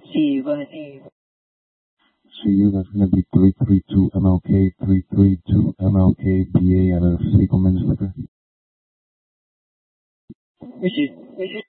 See, go ahead. See. CU, that's going to be 332 MLK, 332 MLK BA out of City Men's Liquor. Which is